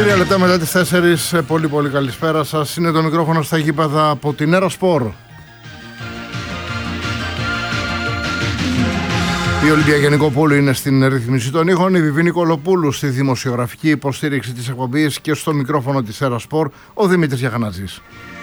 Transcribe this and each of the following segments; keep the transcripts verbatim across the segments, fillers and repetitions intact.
Τρία λεπτά μετά τις τέσσερις, πολύ πολύ καλησπέρα σας. Είναι το μικρόφωνο στα γήπεδα από την Aerosport. Η Ολυμπία Γενικοπούλου είναι στην ρύθμιση των ήχων, η Βιβή Νικολοπούλου στη δημοσιογραφική υποστήριξη της εκπομπής και στο μικρόφωνο της Aerosport ο Δημήτρης Γιαγανατζής.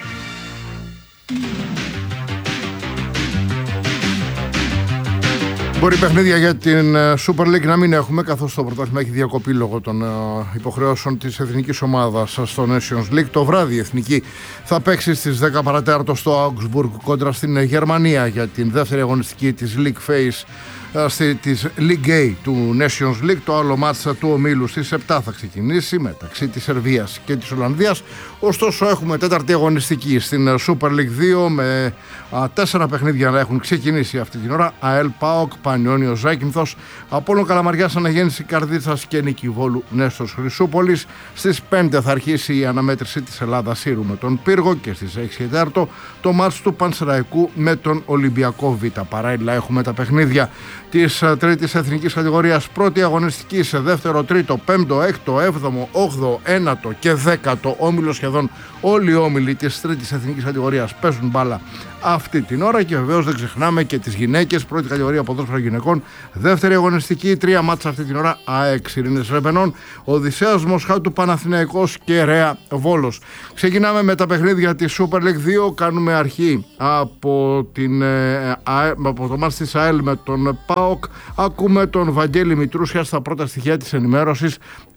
Μπορεί παιχνίδια για την Super League να μην έχουμε, καθώς το πρωτάθλημα έχει διακοπεί λόγω των υποχρεώσεων της εθνικής ομάδας στο Nations League. Το βράδυ η εθνική θα παίξει στις δέκα παρά τέταρτο στο Augsburg κόντρα στην Γερμανία για την δεύτερη αγωνιστική της League Phase της League A του Nations League. Το άλλο μάτσα του ομίλου στις επτά θα ξεκινήσει μεταξύ της Σερβίας και της Ολλανδίας. Ωστόσο έχουμε τέταρτη αγωνιστική στην Super League δύο με α, τέσσερα παιχνίδια να έχουν ξεκινήσει αυτή την ώρα. ΑΕΛ ΠΑΟΚ, Πανιόνιος Ζάκυνθος, Απόλλων Καλαμαριάς, Αναγέννηση Καρδίτσας και Νίκη Βόλου Νέστος Χρυσούπολης. Στις πέντε θα αρχίσει η αναμέτρηση της Ελλάδας Ήρου με τον Πύργο και στις έξι και τέταρτο το μάτς του Πανσεραϊκού με τον Ολυμπιακό Β. Παράλληλα έχουμε τα παιχνίδια της τρίτης εθνικής κατηγορίας, πρώτη αγωνιστική σε δεύτερο, τρίτο, πέμπτο, έκτο, έβδομο, όγδοο, ένατο και δέκατο όμιλο. Σχεδόν όλοι οι όμιλοι της τρίτης εθνικής κατηγορίας παίζουν μπάλα αυτή την ώρα και βεβαίως δεν ξεχνάμε και τις γυναίκες, πρώτη κατηγορία ποδόσφαιρο γυναικών, δεύτερη αγωνιστική, τρία μάτσα αυτή την ώρα, ΑΕΚ Ειρήνες Ρεπενών, Οδυσσέας Μοσχάτου, Παναθηναϊκός και Ρέα Βόλος. Ξεκινάμε με τα παιχνίδια της Super League δύο, κάνουμε αρχή από, την, ε, από το μάτς της ΑΕΛ με τον ΠΑΟΚ. Ακούμε τον Βαγγέλη Μητρούσια στα πρώτα στοιχεία της ενημέρωσης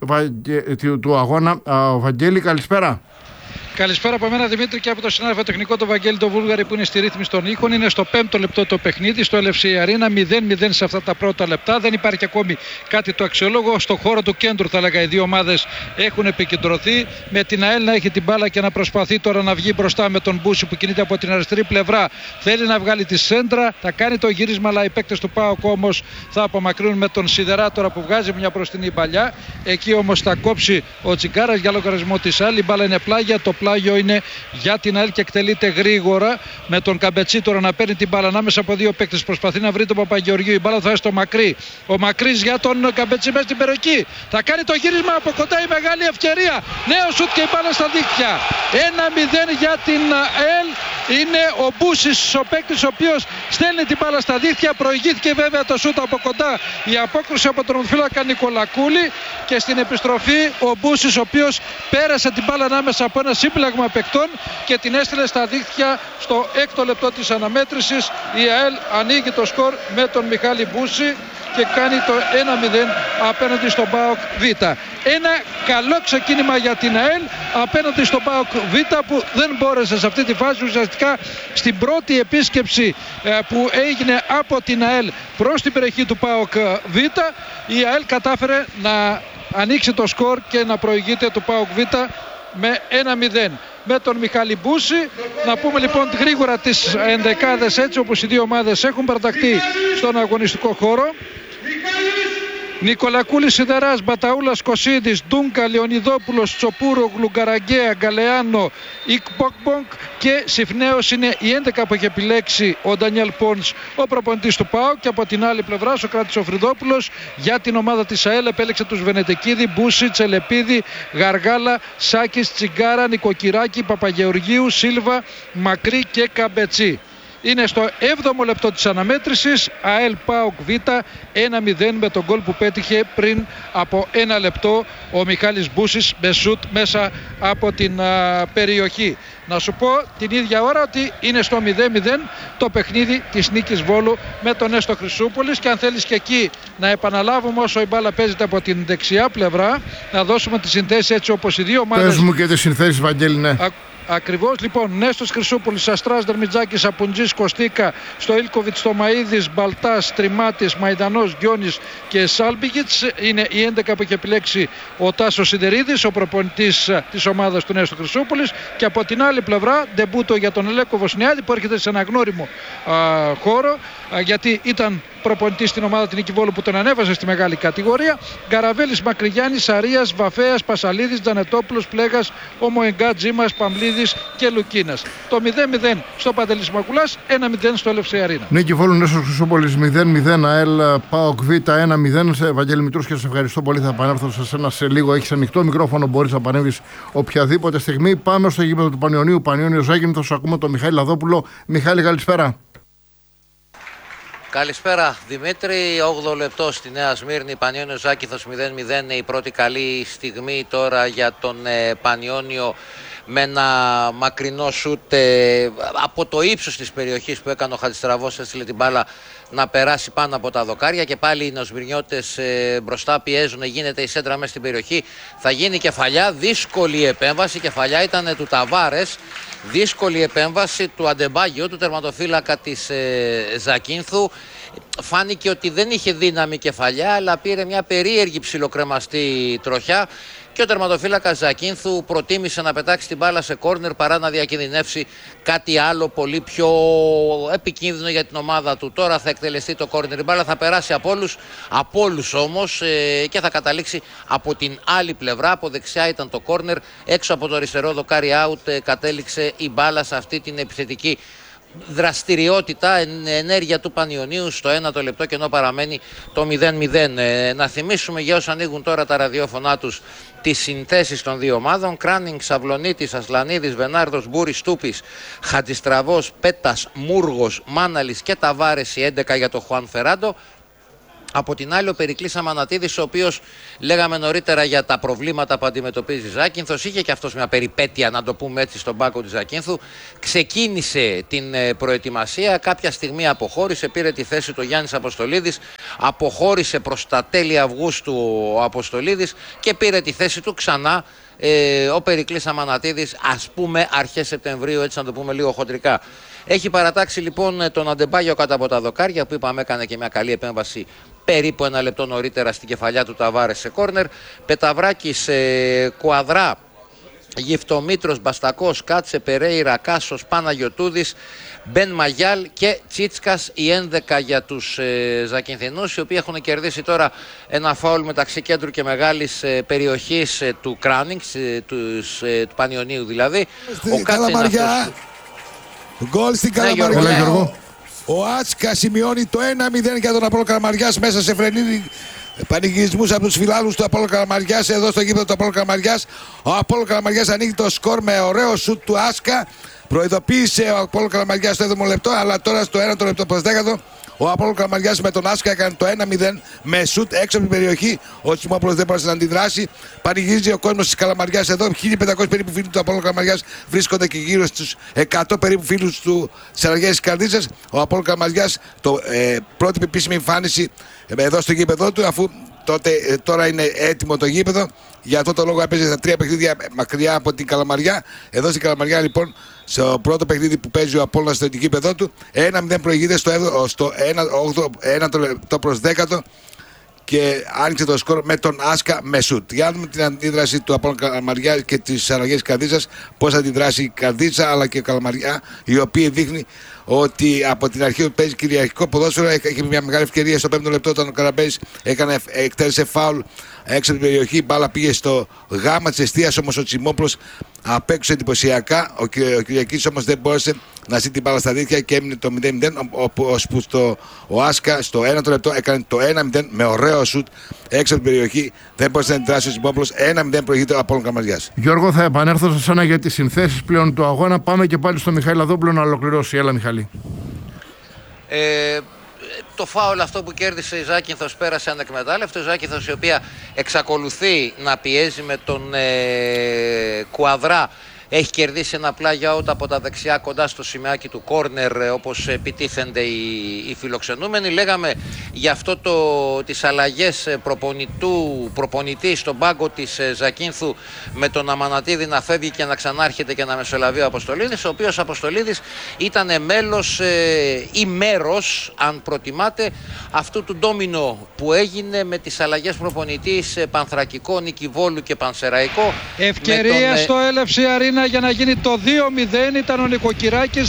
του αγώνα. Βαγγέλη, καλησπέρα. Καλησπέρα από μένα, Δημήτρη, και από το συνάδελφο τεχνικό το Βαγγέλη το Βούλγαρη που είναι στη ρύθμιση των ήχων. Είναι στο πέμπτο λεπτό το παιχνίδι στο ελ εφ σι Arena, μηδέν μηδέν σε αυτά τα πρώτα λεπτά. Δεν υπάρχει ακόμη κάτι το αξιόλογο. Στο χώρο του κέντρου, θα έλεγα, οι δύο ομάδες έχουν επικεντρωθεί. Με την ΑΕΛ να έχει την μπάλα και να προσπαθεί τώρα να βγει μπροστά με τον Μπούση που κινείται από την αριστερή πλευρά. Θέλει να βγάλει τη σέντρα, θα κάνει το γύρισμα, αλλά οι παίκτες του ΠΑΟΚ όμως θα απομακρύνουν με τον Σιδεράτορα που βγάζει μια μπροστινή παλιά. Εκεί όμως θα κόψει ο Τσιγκάρας για λογαριασμό της ΑΕΛ. Η μπάλα είναι πλάγια, το πλάγιο είναι για την ΑΕΛ και εκτελείται γρήγορα με τον Καμπετσί τώρα να παίρνει την μπάλα ανάμεσα από δύο παίκτες. Προσπαθεί να βρει τον Παπαγεωργίου. Η μπάλα θα έρθει στο Μακρύ. Ο Μακρύς για τον Καμπετσί μέσα στην περιοχή. Θα κάνει το γύρισμα από κοντά, η μεγάλη ευκαιρία. Νέο σουτ και η μπάλα στα δίχτυα. ένα μηδέν για την ΑΕΛ. Είναι ο Μπούσης ο παίκτης ο οποίος στέλνει την μπάλα στα δίχτυα. Προηγήθηκε βέβαια το σουτ από κοντά η απόκρουση από τον φύλακα Νικολακούλη. Και στην επιστροφή ο Μπούσης ο οποίος πέρασε την μπάλα ανάμεσα από ένα σύμπλαγμα παικτών και την έστειλε στα δίχτυα στο έκτο λεπτό της αναμέτρησης. Η ΑΕΛ ανοίγει το σκορ με τον Μιχάλη Μπούση και κάνει το ένα μηδέν απέναντι στον ΠΑΟΚ Β. Ένα καλό ξεκίνημα για την ΑΕΛ απέναντι στον ΠΑΟΚ Β που δεν μπόρεσε σε αυτή τη φάση, ουσιαστικά στην πρώτη επίσκεψη που έγινε από την ΑΕΛ προς την περιοχή του ΠΑΟΚ Β, η ΑΕΛ κατάφερε να ανοίξει το σκορ και να προηγείται του ΠΑΟΚ Β με ένα μηδέν. Με τον Μιχάλη Μπούση. Να πούμε λοιπόν γρήγορα τις ενδεκάδες έτσι όπως οι δύο ομάδες έχουν παραταχθεί στον αγωνιστικό χώρο. Νικολακούλης, Σιδεράς, Μπαταούλας, Κωσίδης, Ντούγκα, Λεωνιδόπουλος, Τσοπούρο, Γλουγκαραγκαία, Γκαλεάνο, Ικμποκμπονκ και Συφνέος είναι οι έντεκα που έχει επιλέξει ο Ντανιέλ Πόντς, ο προπονητής του ΠΑΟΚ. Και από την άλλη πλευρά, Σοκράτης ο Φρυδόπουλος για την ομάδα της ΑΕΛ επέλεξε τους Βενετεκίδη, Μπούση, Τσελεπίδη, Γαργάλα, Σάκης, Τσιγκάρα, Νικοκυράκη, Παπαγεωργίου, Σίλβα, Μακρύ και Καμπετσί. Είναι στο έβδομο λεπτό της αναμέτρησης, ΑΕΛ ΠΑΟΚ Β ένα μηδέν με τον γκολ που πέτυχε πριν από ένα λεπτό ο Μιχάλης Μπούσης με σουτ μέσα από την α, περιοχή. Να σου πω την ίδια ώρα ότι είναι στο μηδέν μηδέν το παιχνίδι της Νίκης Βόλου με τον Νέστο Χρυσούπολης και αν θέλεις και εκεί να επαναλάβουμε όσο η μπάλα παίζεται από την δεξιά πλευρά, να δώσουμε τις συνθέσεις έτσι όπως οι δύο ομάδες. Πες μου και τις συνθέσεις, Βαγγέλη, ναι. Α, Ακριβώς λοιπόν, Νέστος Χρυσούπολης, Αστράς, Δερμιτζάκης, Απουτζής, Κωστίκα, Στοήλκοβιτς, Τομαΐδης, Μπαλτάς, Τριμάτης, Μαϊδανός, Γκιόνης και Σάλμπιγιτς. Είναι οι έντεκα που έχει επιλέξει ο Τάσος Σιδερίδης, ο προπονητής της ομάδας του Νέστου Χρυσούπολης. Και από την άλλη πλευρά, ντεμπούτο για τον Ελέκο Βοσνιάδη που έρχεται σε ένα γνώριμο α, χώρο, α, γιατί ήταν προπονητή στην ομάδα την Νικηβόλου που τον ανέβασε στη μεγάλη κατηγορία. Γκαραβέλης, Μακρυγιάννης, Αρίας, Βαφέας, Πασαλίδης, Τζανετόπουλος, Πλέγας, Ομοεγκά, Τζίμας, Παμλίδης και Λουκίνας. Το μηδέν μηδέν στο Παντελής Μακουλάς, ένα μηδέν στο Έλευσι Αρίνα. Νικηβόλου Νέσος Χρυσόπολης μηδέν μηδέν, ΑΕΛ ΠΑΟΚ Β ένα μηδέν. Ευαγγέλη Μητρούς, σε ευχαριστώ πολύ. Θα επανέλθω σε σένα σε λίγο. Έχεις ανοιχτό μικρόφωνο, μπορείς να παρέμβεις οποιαδήποτε στιγμή. Πάμε στο γήπεδο του Πανιωνίου. Πανιώνιο Ζάκυνθος, ακούμε τον Μιχάλη Λαδόπουλο. Μιχάλη, καλησπέρα. Καλησπέρα Δημήτρη, όγδοο λεπτό στη Νέα Σμύρνη, Πανιώνιο Ζάκυνθος μηδέν μηδέν, η πρώτη καλή στιγμή τώρα για τον ε, Πανιώνιο με ένα μακρινό σούτ ε, από το ύψος της περιοχής που έκανε ο Χατζηστραβός, έστειλε την μπάλα να περάσει πάνω από τα δοκάρια και πάλι οι νεοσμυρνιώτες ε, μπροστά πιέζουν, γίνεται η σέντρα μέσα στην περιοχή, θα γίνει κεφαλιά, δύσκολη επέμβαση, κεφαλιά ήταν του Ταβάρες. Δύσκολη επέμβαση του Αντεμπάγιο, του τερματοφύλακα της ε, Ζακίνθου. Φάνηκε ότι δεν είχε δύναμη κεφαλιά, αλλά πήρε μια περίεργη ψιλοκρεμαστή τροχιά και ο τερματοφύλακας Ζακίνθου προτίμησε να πετάξει την μπάλα σε κόρνερ παρά να διακινδυνεύσει κάτι άλλο πολύ πιο επικίνδυνο για την ομάδα του. Τώρα θα εκτελεστεί το κόρνερ, η μπάλα θα περάσει από όλους, από όλους όμως ε, και θα καταλήξει από την άλλη πλευρά. Από δεξιά ήταν το κόρνερ, έξω από το αριστερό δοκάρι out ε, κατέληξε η μπάλα σε αυτή την επιθετική δραστηριότητα, ενέργεια του Πανιωνίου στο ένα το λεπτό και ενώ παραμένει το μηδέν μηδέν. Ε, να θυμίσουμε για όσους ανοίγουν τώρα τα ραδιόφωνά τους τις συνθέσεις των δύο ομάδων. Κράνινγκ, Σαβλονίτης, Ασλανίδης, Βενάρδος, Μπούρης, Τούπης, Χατζηστραβός, Πέτας, Μούργος, Μάναλης και Ταβάρες οι έντεκα για τον Χουάν Φεράντο. Από την άλλη ο Περικλής Αμανατίδης, ο οποίος λέγαμε νωρίτερα για τα προβλήματα που αντιμετωπίζει η Ζάκυνθος, είχε και αυτός μια περιπέτεια, να το πούμε έτσι, στον πάγκο της Ζακίνθου. Ξεκίνησε την προετοιμασία, κάποια στιγμή αποχώρησε, πήρε τη θέση του Γιάννης Αποστολίδης, αποχώρησε προς τα τέλη Αυγούστου ο Αποστολίδης και πήρε τη θέση του ξανά ε, ο Περικλής Αμανατίδης, ας πούμε αρχές Σεπτεμβρίου, έτσι να το πούμε λίγο χοντρικά. Έχει παρατάξει λοιπόν τον Αντεμπάγιο κάτω από τα δοκάρια που είπαμε έκανε και μια καλή επέμβαση περίπου ένα λεπτό νωρίτερα στην κεφαλιά του Ταβάρες σε κόρνερ. Πεταβράκης, ε, Κουαδρά, Γυφτομήτρος, Μπαστακός, Κάτσε, Περέιρα, Κάσος, Παναγιωτούδης, Μπεν Μαγιάλ και Τσίτσκας, οι έντεκα για τους ε, Ζακυνθινούς, οι οποίοι έχουν κερδίσει τώρα ένα φάουλ μεταξύ κέντρου και μεγάλης ε, περιοχής ε, του Κράνινγκ, ε, τους, ε, του Πανιωνίου δηλαδή. Στην Καλαμαριά, γκολ στην Καλαμαριά. Ο Άτσκα σημειώνει το ένα μηδέν για τον Απόλλωνα Καλαμαριάς μέσα σε φρενίδι πανηγυρισμούς από τους φιλάλους του Απόλλωνα Καλαμαριάς εδώ στο γήπεδο του Απόλλωνα Καλαμαριάς. Ο Απόλλωνα Καλαμαριάς ανοίγει το σκορ με ωραίο σουτ του Άσκα. Προειδοποίησε ο Απόλλωνα Καλαμαριάς στο έβδομο λεπτό, αλλά τώρα στο ένα το λεπτό προς δέκατο ο Απόλλωνα Καλαμαριάς με τον Άσκα έκανε το ένα μηδέν με σουτ έξω από την περιοχή. Ο Τσιμόπουλος δεν μπορούσε να αντιδράσει. Πανηγυρίζει ο κόσμος της Καλαμαριάς εδώ. χίλια πεντακόσιοι περίπου φίλοι του Απόλλωνα Καλαμαριάς βρίσκονται και γύρω στους εκατό περίπου φίλους του Σαραγιάς της Καρδίτσας. Ο Απόλλωνα Καλαμαριάς, το ε, πρώτη επίσημη εμφάνιση ε, εδώ στο γήπεδο του, αφού τότε, ε, τώρα είναι έτοιμο το γήπεδο. Για αυτό το λόγο έπαιζε στα τρία παιχνίδια μακριά από την Καλαμαριά. Εδώ στην Καλαμαριά λοιπόν, στο πρώτο παιχνίδι που παίζει ο Απόλλωνας στο γήπεδο του, ένα μηδέν προηγείται στο, στο ένα το λεπτό προς δέκατο και άνοιξε το σκορ με τον Άσκα με σουτ. Για να δούμε την αντίδραση του Απόλλωνα Καλαμαριά και της Σαραγιάς Καρδίτσας, πώς θα αντιδράσει η Καρδίτσα αλλά και η Καλαμαριά, η οποία δείχνει ότι από την αρχή που παίζει κυριαρχικό ποδόσφαιρο έχει μια μεγάλη ευκαιρία στο πέμπτο λεπτό όταν ο Καραμπέης έκανε, εκτέλεσε φάουλ έξω από την περιοχή. Η μπάλα πήγε στο γάμα της εστίας, όμως ο Τσιμόπουλος απέκτησε εντυπωσιακά. Ο, ο Κυριακής όμως δεν μπόρεσε να στείλει την μπάλα στα δίχτυα και έμεινε το μηδέν μηδέν. Ώσπου ο Άσκα στο ένα το λεπτό έκανε το ένα μηδέν με ωραίο σουτ έξω από την περιοχή. Δεν μπόρεσε να αντιδράσει ο Τσιμόπουλος. ένα μηδέν προηγείται από τον Καλαμαριάς. Γιώργο, θα επανέλθω σε σένα για τις συνθέσεις πλέον του αγώνα. Πάμε και πάλι στο Μιχάλη Λαδόπουλο να ολοκληρώσει. Έλα, Μιχάλη. Ε, το φάουλ αυτό που κέρδισε η Ζάκυνθος πέρασε ανεκμετάλλευτο. Η Ζάκυνθος, η οποία εξακολουθεί να πιέζει με τον ε, Κουαδρά, έχει κερδίσει ένα πλάγιο out από τα δεξιά κοντά στο σημαίακι του κόρνερ, όπως επιτίθενται οι, οι φιλοξενούμενοι. Λέγαμε για αυτό το, τις αλλαγές προπονητού, προπονητή στον πάγκο της Ζακίνθου, με τον Αμανατίδη να φεύγει και να ξανάρχεται και να μεσολαβεί ο Αποστολίδης, ο οποίος Αποστολίδης ήταν μέλος ε, ή μέρος, αν προτιμάτε, αυτού του ντόμινο που έγινε με τις αλλαγές προπονητή σε Πανθρακικό, Νικηβόλου και Πανσεραϊκό. Ευκαιρία τον, στο Έλευσι Αρίνα για να γίνει το δύο μηδέν. Ήταν ο Νικοκυράκης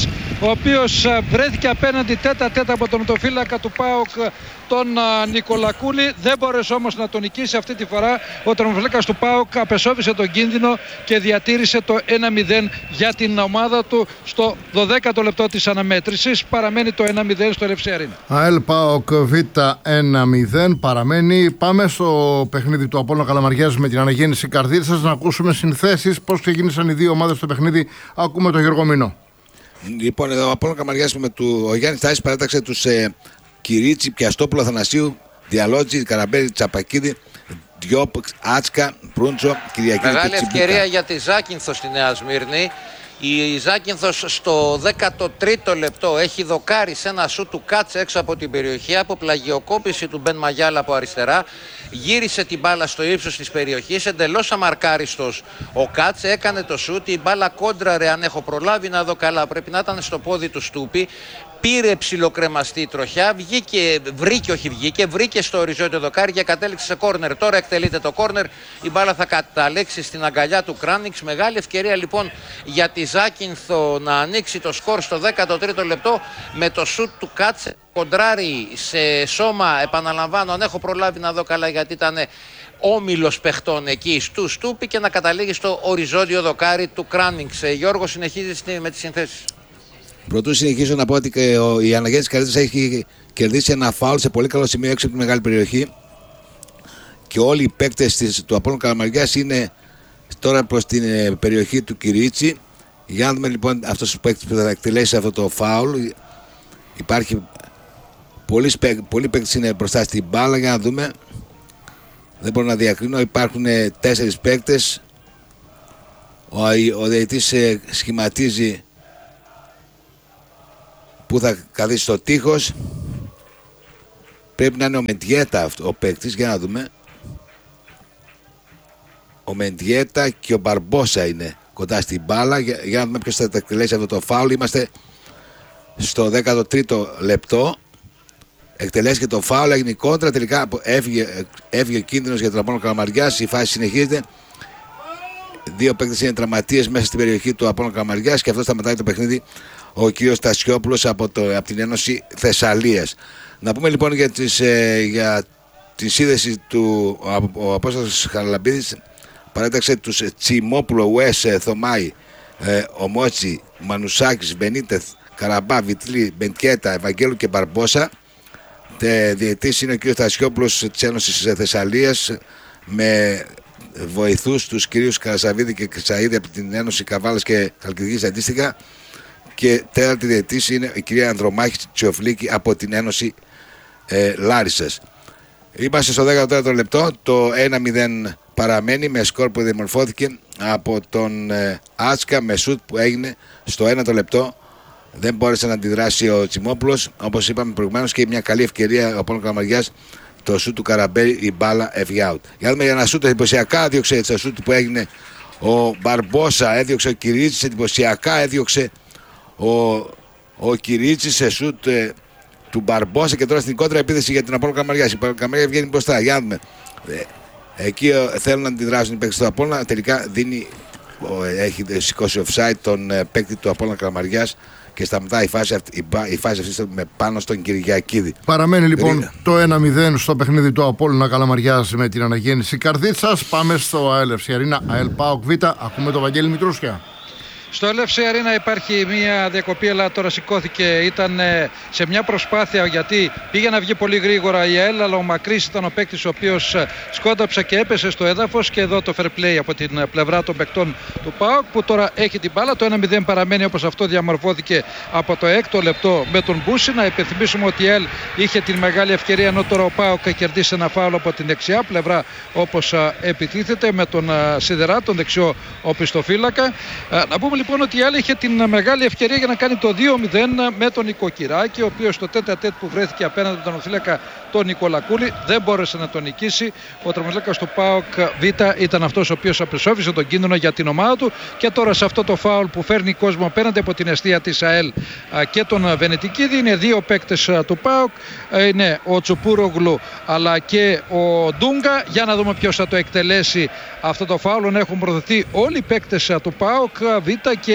ο οποίος βρέθηκε απέναντι τέτα τέτα από τον οτοφύλακα του ΠΑΟΚ, τον Νικολακούλη. Δεν μπόρεσε όμως να τον νικήσει αυτή τη φορά. Ο τερματοφύλακας του ΠΑΟΚ απεσώβησε τον κίνδυνο και διατήρησε το ένα μηδέν για την ομάδα του στο δωδέκατο λεπτό της αναμέτρησης. Παραμένει το ένα μηδέν στο Ελευσή Αρίνα. ΑΕΛ ΠΑΟΚ Β ένα μηδέν παραμένει. Πάμε στο παιχνίδι του Απόλλωνα Καλαμαριάς με την αναγέννηση Καρδίτσας να ακούσουμε συνθέσεις, πώς ξεκίνησαν οι δύο ομάδες στο παιχνίδι. Ακούμε τον Γιώργο Μινό. Λοιπόν, εδώ ο Απόλλωνα Καλαμαριάς με του, ο Γιάννης Τάσης παράταξε τους ε, Κυρίτσι, Πιαστόπουλο, Αθανασίου, Διαλότζη, Καραμπέλη, Τσαπακίδη, Διόπ, Άτσκα, Προύντσο, Κυριακή. Μεγάλη ευκαιρία για τη Ζάκυνθο στη Νέα Σμύρνη. Η Ζάκυνθος στο δέκατο τρίτο λεπτό έχει δοκάρει σε ένα σου του Κάτσε έξω από την περιοχή, από πλαγιοκόπηση του Μπεν Μαγιάλα από αριστερά. Γύρισε την μπάλα στο ύψος της περιοχής, εντελώς αμαρκάριστος ο Κάτσε, έκανε το σούτ, η μπάλα κόντραρε, αν έχω προλάβει να δω καλά, πρέπει να ήταν στο πόδι του Στούπη. Πήρε ψιλοκρεμαστή τροχιά, βγήκε, βρήκε, όχι βγήκε, βρήκε στο οριζόντιο δοκάρι και κατέληξε σε κόρνερ. Τώρα εκτελείται το κόρνερ, η μπάλα θα καταλήξει στην αγκαλιά του Κράνιξ. Μεγάλη ευκαιρία λοιπόν για τη Ζάκυνθο να ανοίξει το σκορ στο δέκατο τρίτο λεπτό με το σουτ του Κάτσε. Κοντράρι σε σώμα, επαναλαμβάνω, αν έχω προλάβει να δω καλά γιατί ήταν όμιλος παιχτών εκεί στου Στούπη, και να καταλήγει στο οριζόντιο δοκάρι του Κράνιξ. Γιώργο, συνεχίζει με τις συνθέσεις. Πρωτού συνεχίσω να πω ότι και ο, η αναγέννηση Καρδίτσας έχει κερδίσει ένα φάουλ σε πολύ καλό σημείο έξω από τη μεγάλη περιοχή και όλοι οι παίκτες του Απόλλωνα Καλαμαριάς είναι τώρα προς την ε, περιοχή του Κυρίτσι. Για να δούμε λοιπόν αυτός ο παίκτης που θα εκτελέσει αυτό το φάουλ. Υπάρχει πολλοί, πολλοί παίκτες είναι μπροστά στην μπάλα, για να δούμε. Δεν μπορώ να διακρίνω, υπάρχουν ε, τέσσερις παίκτες. Ο, ο διαιτητής ε, σχηματίζει που θα καθίσει στο τείχος. Πρέπει να είναι ο Μεντιέτα ο παίκτης, για να δούμε. Ο Μεντιέτα και ο Μπαρμπόσα είναι κοντά στην μπάλα, για, για να δούμε ποιος θα εκτελέσει αυτό το φάουλ. Είμαστε στο δέκατο τρίτο λεπτό. Εκτελέστηκε το φάουλ, έγινε η κόντρα, τελικά έφυγε, έφυγε ο κίνδυνος για τον Απόλλωνα Καλαμαριάς. Η φάση συνεχίζεται. Δύο παίκτες είναι τραυματίες μέσα στην περιοχή του Απόλλωνα Καλαμαριάς και αυτό σταματάει το παιχνίδι ο κύριος Στασιόπουλος από, το, από την Ένωση Θεσσαλίας. Να πούμε λοιπόν για, τις, ε, για τη σύνδεση του ο Απόστολος Χαραλαμπίδης. Παρέταξε τους Τσιμόπουλο, Ουές, Θωμάη, ε, Ομότσι, Μανουσάκης, Μπενίτεθ, Καραμπά, Βιτλή, Μπεντιέτα, Ευαγγέλου και Μπαρμπόσα. Διαιτής είναι ο κύριος Στασιόπουλος της Ένωσης Θεσσαλίας, με βοηθούς τους κυρίους Καρασαβίδη και Σαΐδη από την Ένωση Καβάλας και Χαλκιδικής αντίστοιχα. Και τέταρτη διαιτής είναι η κυρία Ανδρομάχη Τσιοφλίκη από την Ένωση ε, Λάρισσας. Είμαστε στο δέκατο τέταρτο λεπτό. Το ένα μηδέν παραμένει με σκορ που διαμορφώθηκε από τον ε, Άτσκα με σουτ που έγινε στο ένατο λεπτό. Δεν μπόρεσε να αντιδράσει ο Τσιμόπουλος, όπως είπαμε προηγουμένως, και μια καλή ευκαιρία ο Απόλλωνας Καλαμαριάς. Το σουτ του Καραμπέλη, η μπάλα έφυγε out. Για να δούμε για ένα σουτ εντυπωσιακά έδιωξε το σουτ που έγινε ο Μπαρμπόσα, έδιωξε ο Κυρίτσης, εντυπωσιακά έδιωξε ο, ο Κυρίτσης σε σουτ ε, του Μπαρμπόσα, και τώρα στην κόντρα επίθεση για την Απόλλωνα Καλαμαριάς. Η Καλαμαριά βγαίνει μπροστά. Για να δούμε. Ε, εκεί ε, θέλουν να αντιδράσουν οι παίκτες του Απόλλωνα. Τελικά δίνει, ε, έχει σηκώσει offside τον ε, παίκτη του Απόλλωνα Καλαμαριάς και σταματάει η φάση, αυτή, η φάση αυτή με πάνω στον Κυριακίδη. Παραμένει λοιπόν Ρίγα. το ένα μηδέν στο παιχνίδι του Απόλλωνα Καλαμαριάς με την αναγέννηση Καρδίτσας. Πάμε στο Ελευσή Αρίνα, ΑΕΛ ΠΑΟΚ Β. Ακούμε τον Βαγγέλη Μητρούσια. Στο Ελευσή Αρίνα υπάρχει μια διακοπή, αλλά τώρα σηκώθηκε. Ήταν σε μια προσπάθεια, γιατί πήγε να βγει πολύ γρήγορα η ΑΕΛ, αλλά ο Μακρύς ήταν ο παίκτης ο οποίος σκόνταψε και έπεσε στο έδαφος. Και εδώ το fair play από την πλευρά των παικτών του ΠΑΟΚ, που τώρα έχει την μπάλα. Το ένα μηδέν παραμένει όπως αυτό διαμορφώθηκε από το έκτο λεπτό με τον Μπούση. Να υπενθυμίσουμε ότι η ΑΕΛ είχε την μεγάλη ευκαιρία, ενώ τώρα ο ΠΑΟΚ κερδίσει ένα φάουλ από την δεξιά πλευρά, όπως επιτίθεται, με τον Σιδερά, τον δεξιό οπισθοφύλακα. Να πούμε λοιπόν ότι η ΑΕΛ είχε την μεγάλη ευκαιρία για να κάνει το δύο μηδέν με τον Νικοκυράκη, ο οποίος στο τέτα τέτ που βρέθηκε απέναντι από τον οφείλακα τον Νικολακούλη δεν μπόρεσε να τον νικήσει. Ο τερματοφύλακας του ΠΑΟΚ Β ήταν αυτός ο οποίος απεσώβησε τον κίνδυνο για την ομάδα του, και τώρα σε αυτό το φάουλ που φέρνει κόσμο απέναντι από την αιστεία της ΑΕΛ και τον Βενετικίδη, είναι δύο παίκτες του ΠΑΟΚ, είναι ο Τσουπουρογλου αλλά και ο Ντούγκα. Για να δούμε ποιος θα το εκτελέσει αυτό το φάουλ. Έχουν προωθηθεί όλοι οι παίκτες του ΠΑΟΚ Β και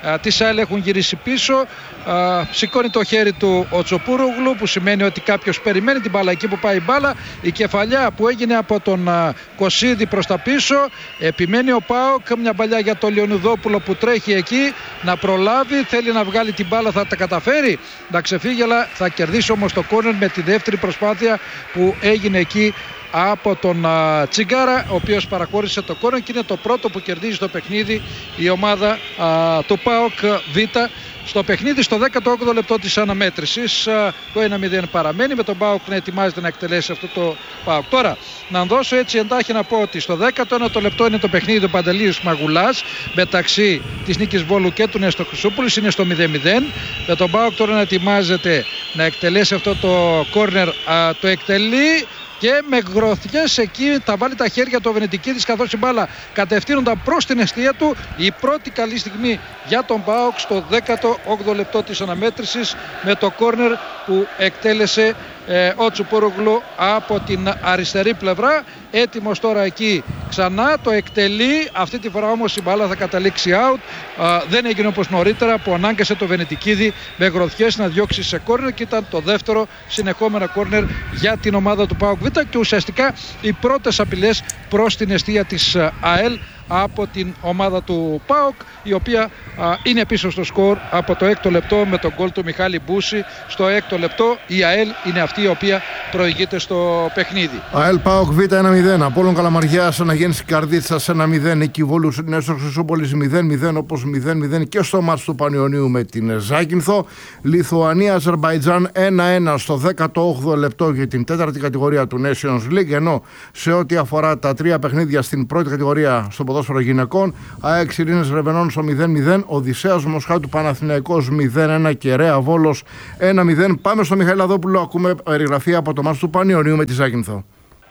α, της ΑΕΛ έχουν γυρίσει πίσω. Α, σηκώνει το χέρι του ο Τσοπούρουγλου, που σημαίνει ότι κάποιος περιμένει την μπάλα εκεί που πάει η μπάλα. Η κεφαλιά που έγινε από τον α, Κωσίδη προς τα πίσω. Επιμένει ο ΠΑΟΚ, μια παλιά για τον Λεωνιδόπουλο που τρέχει εκεί να προλάβει, θέλει να βγάλει την μπάλα, θα τα καταφέρει να ξεφύγει, αλλά θα κερδίσει όμως το κόρνερ με τη δεύτερη προσπάθεια που έγινε εκεί από τον α, Τσιγκάρα, ο οποίος παρακόρυσε το κόρνερ και είναι το πρώτο που κερδίζει το παιχνίδι η ομάδα α, του ΠΑΟΚ Β. Στο παιχνίδι, στο δέκατο όγδοο λεπτό της αναμέτρησης, το ένα μηδέν παραμένει, με τον ΠΑΟΚ να ετοιμάζεται να εκτελέσει αυτό το ΠΑΟΚ. Τώρα, να δώσω έτσι εντάχει να πω ότι στο δέκατο ένατο λεπτό είναι το παιχνίδι του Παντελείου Μαγουλάς μεταξύ της Νίκης Βόλου και του Νέστο Χρυσούπολης, είναι στο μηδέν μηδέν. Με τον ΠΑΟΚ τώρα να ετοιμάζεται να εκτελέσει αυτό το κόρνερ, το εκτελεί. Και με γροθιές εκεί τα βάλει τα χέρια του Βενετικίδης, καθώς η μπάλα κατευθύνονταν προς την εστία του. Η πρώτη καλή στιγμή για τον ΠΑΟΚ στο δέκατο όγδοο λεπτό της αναμέτρησης, με το κόρνερ που εκτέλεσε ε, ο Τσουπούρουγλου από την αριστερή πλευρά. Έτοιμος τώρα εκεί ξανά, το εκτελεί. Αυτή τη φορά όμως η μπάλα θα καταλήξει out. Α, δεν έγινε όπως νωρίτερα που ανάγκασε το Βενετικίδη με γροθιές να διώξει σε κόρνερ, και ήταν το δεύτερο συνεχόμενο κόρνερ για την ομάδα του ΠΑΟΚ Β, και ουσιαστικά οι πρώτες απειλές προς την εστία της ΑΕΛ από την ομάδα του ΠΑΟΚ, η οποία α, είναι πίσω στο σκορ από το έκτο λεπτό με τον γκολ του Μιχάλη Μπούση. Στο έκτο λεπτό η ΑΕΛ είναι αυτή η οποία προηγείται στο παιχνίδι. ΑΕΛ ΠΑΟΚ Β ένα μηδέν. Απόλλων Καλαμαριάς Αναγέννηση Καρδίτσας ένα μηδέν. Νίκη Βόλου Νέστος Χρυσούπολης μηδέν μηδέν, όπως μηδέν μηδέν και στο μάτς του Πανιωνίου με την Ζάκυνθο. Λιθουανία Αζερμπαϊτζάν ένα ένα στο δέκατο όγδοο λεπτό για την τέταρτη κατηγορία του Nations League, ενώ σε ό,τι αφορά τα τρία παιχνίδια στην πρώτη κατηγορία στο ποδόσφαιρο γυναικών, ΑΕΚ Ειρήνες Ρεβενών στο μηδέν μηδέν, Οδυσσέας Μοσχάτου Παναθηναϊκός μηδέν ένα και Ρέα Βόλος ένα μηδέν. Πάμε στο Μιχαηλαδόπουλο, ακούμε περιγραφή από το μάτς του Πανιωνίου με τη Ζάκυνθο.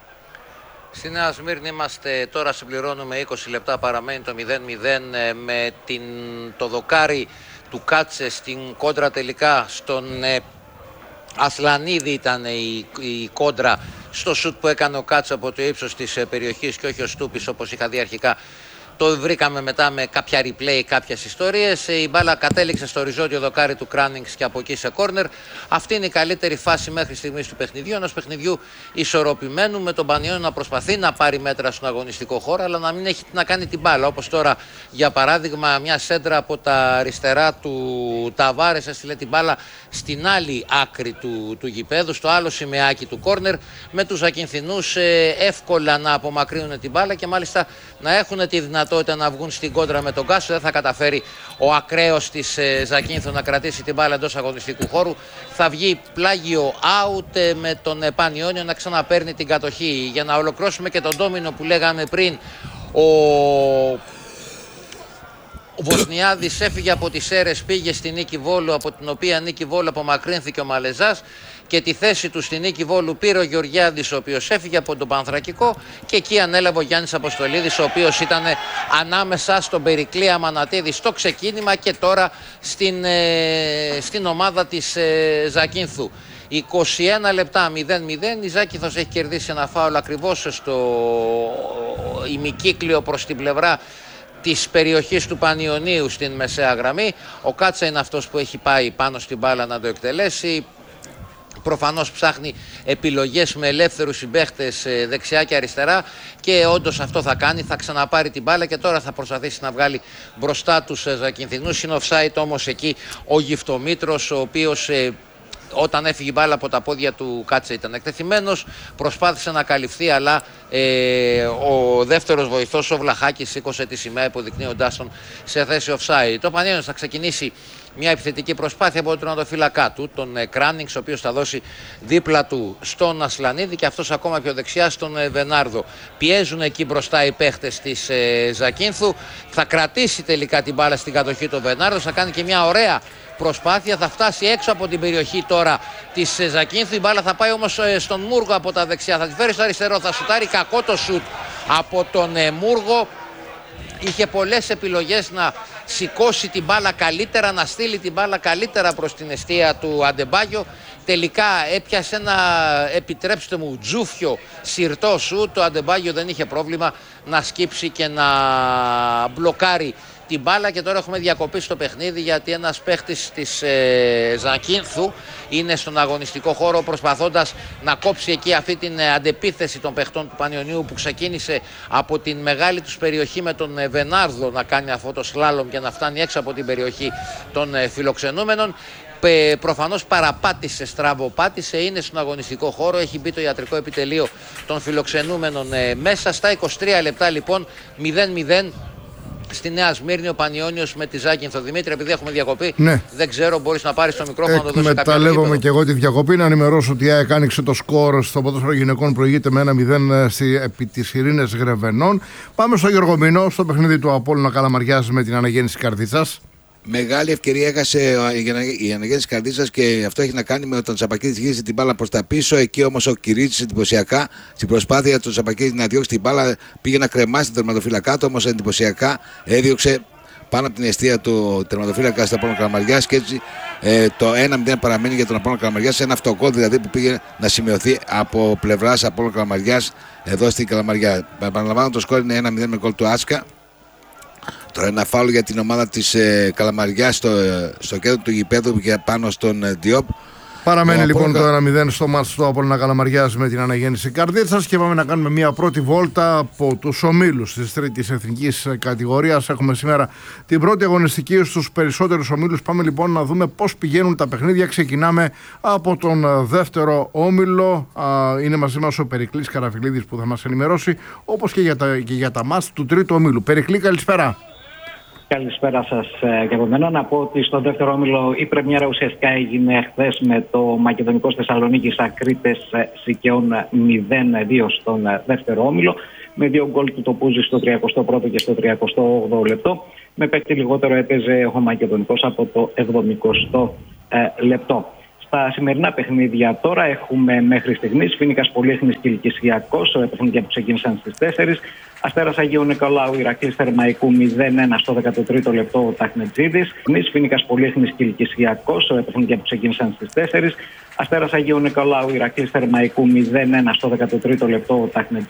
Στη Νέα Σμύρνη είμαστε τώρα, συμπληρώνουμε είκοσι λεπτά, παραμένει το μηδέν μηδέν με την, το δοκάρι του Κάτσε στην κόντρα τελικά στον ε, Ασλανίδη ήταν η, η κόντρα στο σουτ που έκανε ο Κάτσε από το ύψος της ε, περιοχής και όχι ο Στούπης όπως είχα δει αρχικά. Το βρήκαμε μετά με κάποια replay, κάποιες ιστορίες. Η μπάλα κατέληξε στο οριζόντιο δοκάρι του Κράνινγκς και από εκεί σε κόρνερ. Αυτή είναι η καλύτερη φάση μέχρι στιγμής του παιχνιδιού. Ενός παιχνιδιού ισορροπημένου, με τον Πανιόνιο να προσπαθεί να πάρει μέτρα στον αγωνιστικό χώρο, αλλά να μην έχει να κάνει την μπάλα. Όπως τώρα, για παράδειγμα, μια σέντρα από τα αριστερά του Ταβάρες έστειλε την μπάλα στην άλλη άκρη του, του γηπέδου, στο άλλο σημαίακι του κόρνερ, με τους Ακινθινούς ε, εύκολα να απομακρύνουν την μπάλα και μάλιστα να έχουν τη δυνατότητα να βγουν στην κόντρα με τον Κάσο. Δεν θα καταφέρει ο ακραίος της ε, Ζακίνθου να κρατήσει την μπάλα εντός αγωνιστικού χώρου. Θα βγει πλάγιο out ε, με τον ε, Πανιόνιο να ξαναπαίρνει την κατοχή. Για να ολοκληρώσουμε και τον ντόμινο που λέγαμε πριν, ο Ο Βοσνιάδης έφυγε από τις Σέρρες, πήγε στη Νίκη Βόλου, από την οποία Νίκη Βόλου απομακρύνθηκε ο Μαλεζάς, και τη θέση του στη Νίκη Βόλου πήρε ο Γεωργιάδης, ο οποίος έφυγε από τον Πανθρακικό, και εκεί ανέλαβε ο Γιάννης Αποστολίδης, ο οποίος ήταν ανάμεσα στον Περικλή Αμανατίδη στο ξεκίνημα και τώρα στην, ε, στην ομάδα της ε, Ζακίνθου. είκοσι ένα λεπτά μηδέν μηδέν, η Ζάκυνθος έχει κερδίσει ένα φάουλ ακριβώς στο ημικύκλιο προς την πλευρά της περιοχής του Πανιωνίου στην μεσαία γραμμή. Ο Κάτσα είναι αυτός που έχει πάει πάνω στην μπάλα να το εκτελέσει. Προφανώς ψάχνει επιλογές με ελεύθερους συμπαίχτες δεξιά και αριστερά, και όντως αυτό θα κάνει, θα ξαναπάρει την μπάλα και τώρα θα προσπαθήσει να βγάλει μπροστά τους Ζακυνθινούς. Είναι offside όμως εκεί ο Γυφτομήτρος, ο οποίος όταν έφυγε η μπάλα από τα πόδια του Κάτσε ήταν εκτεθειμένος, προσπάθησε να καλυφθεί, αλλά ε, ο δεύτερος βοηθός, ο Βλαχάκης, σήκωσε τη σημαία υποδεικνύοντάς τον σε θέση offside. Το Πανιόνιος θα ξεκινήσει μια επιθετική προσπάθεια από τον τερματοφύλακά του, τον ε, Κράνινγκς, ο οποίος θα δώσει δίπλα του στον Ασλανίδη και αυτός ακόμα πιο δεξιά στον ε, Βενάρδο. Πιέζουν εκεί μπροστά οι παίχτες της ε, Ζακίνθου. Θα κρατήσει τελικά την μπάλα στην κατοχή του Βενάρδο, θα κάνει και μια ωραία προσπάθεια, θα φτάσει έξω από την περιοχή τώρα της ε, Ζακίνθου. Η μπάλα θα πάει όμως ε, στον Μούργο από τα δεξιά, θα τη φέρει στο αριστερό, θα σουτάρει, κακό το σουτ από τον ε, Μούργο. Είχε πολλές επιλογές να σηκώσει την μπάλα καλύτερα, να στείλει την μπάλα καλύτερα προς την εστία του Αντεμπάγιο. Τελικά έπιασε ένα, επιτρέψτε μου, τζούφιο σιρτό σου. Το Αντεμπάγιο δεν είχε πρόβλημα να σκύψει και να μπλοκάρει την μπάλα και τώρα έχουμε διακοπή στο παιχνίδι γιατί ένας παίχτης της ε, Ζακίνθου είναι στον αγωνιστικό χώρο προσπαθώντας να κόψει εκεί αυτή την ε, αντεπίθεση των παιχτών του Πανιωνίου που ξεκίνησε από την μεγάλη τους περιοχή με τον ε, Βενάρδο να κάνει αυτό το σλάλομ και να φτάνει έξω από την περιοχή των ε, φιλοξενούμενων. Προφανώς παραπάτησε, στραβοπάτησε, είναι στον αγωνιστικό χώρο, έχει μπει το ιατρικό επιτελείο των φιλοξενούμενων ε, μέσα. Στα είκοσι τρία λεπτά λοιπόν μηδέν μηδέν στη Νέα Σμύρνη ο Πανιώνιος με τη Ζάκυνθο. Δημήτρη, επειδή έχουμε διακοπή, ναι. δεν ξέρω, μπορείς να πάρεις το μικρόφωνο να το δώσεις κάποια. Εκμεταλλεύομαι και εγώ τη διακοπή. Να ενημερώσω ότι η ΑΕΚ άνοιξε το σκορ στο ποδόσφαιρο γυναικών, προηγείται με ένα μηδέν επί της Ειρήνες Γρεβενών. Πάμε στο Γιώργο Μινό, στο παιχνίδι του Απόλλωνα Καλαμαριάς με την Αναγέννηση Καρδίτσας. Μεγάλη ευκαιρία έχασε η Αναγέννηση Καρδίτσας και αυτό έχει να κάνει με τον Τσαπακίδης γύρισε την μπάλα προς τα πίσω. Εκεί όμως ο Κυρίτσης εντυπωσιακά στην προσπάθεια του Τσαπακίδη να διώξει την μπάλα πήγε να κρεμάσει τον τερματοφύλακά του, όμως εντυπωσιακά έδιωξε πάνω από την αιστεία του τερματοφύλακα στο Απόλλωνα Καλαμαριάς και έτσι ε, το ένα μηδέν παραμένει για τον Απόλλωνα Καλαμαριάς. Ένα αυτοκόλλ δηλαδή που πήγε να σημειωθεί από πλευράς Απόλλωνα Καλαμαριάς εδώ στην Καλαμαριά. Επαναλαμβάνω, το σκόρ είναι ένα μηδέν με γκολ του Άτσκα. Τώρα ένα φάουλ για την ομάδα της ε, Καλαμαριάς στο, ε, στο κέντρο του γηπέδου και πάνω στον ε, Διόπ. Παραμένει λοιπόν Απόλλωνα... το ένα μηδέν στο μάτς του Απόλλωνα Καλαμαριάς με την Αναγέννηση Καρδίτσας και πάμε να κάνουμε μια πρώτη βόλτα από τους ομίλους της τρίτης εθνικής κατηγορίας. Έχουμε σήμερα την πρώτη αγωνιστική στους περισσότερους ομίλους. Πάμε λοιπόν να δούμε πώς πηγαίνουν τα παιχνίδια. Ξεκινάμε από τον δεύτερο όμιλο. Είναι μαζί μας ο Περικλής Καραφιλίδης που θα μας ενημερώσει, όπως και για τα, και για τα μάτς του τρίτου ομίλου. Περικλή, καλησπέρα. Καλησπέρα σας και από μένα. Να πω ότι στο δεύτερο όμιλο η πρεμιέρα ουσιαστικά έγινε χθες με το Μακεδονικός Θεσσαλονίκης Ακρίτες Σικαιών μηδέν δύο στον δεύτερο όμιλο, με δύο γκολ του Τοπούζη στο τριακοστό πρώτο και στο τριακοστό όγδοο λεπτό. Με παίκτη λιγότερο έπαιζε ο Μακεδονικός από το εβδομηκοστό λεπτό. Στα σημερινά παιχνίδια τώρα έχουμε μέχρι στιγμής Φοίνικας Πολύχνης και Λυκησιακός, παιχνίδια που ξεκίνησαν στις τέσσερις. Αστέρας Αγίου Νικολάου Ηρακλής Θερμαϊκού μηδέν ένα στο δέκατο τρίτο λεπτό ο Ταχνετζίδης. Φοίνικας Πολύχνης και Λυκησιακός, παιχνίδια που ξεκίνησαν στις τέσσερις. Αστέρας Αγίου Νικολάου Ηρακλής Θερμαϊκού μηδέν ένα στο δέκατο τρίτο λεπτό ο Ταχνετζίδης.